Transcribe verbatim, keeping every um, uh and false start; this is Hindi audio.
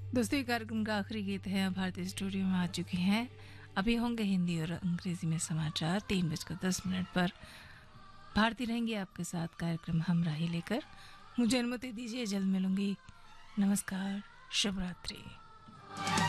दोस्तों, ये कार्यक्रम का आखिरी गीत है। भारतीय स्टूडियो में आ चुके हैं। अभी होंगे हिंदी और अंग्रेजी में समाचार तीन बजकर दस मिनट पर। भारती रहेंगी आपके साथ कार्यक्रम हमराही लेकर। मुझे अनुमति दीजिए, जल्द मिलूंगी। नमस्कार, शुभ रात्रि।